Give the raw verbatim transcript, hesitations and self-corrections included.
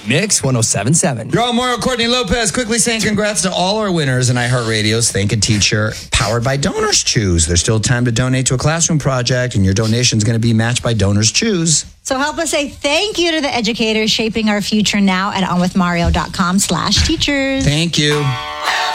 Mix one oh seven point seven. You're all Mario Courtney Lopez quickly saying congrats to all our winners in iHeartRadio's Thank a Teacher powered by Donors Choose. There's still time to donate to a classroom project, and your donation is going to be matched by Donors Choose. So help us say thank you to the educators shaping our future now at onwithmario.com slash teachers. Thank you.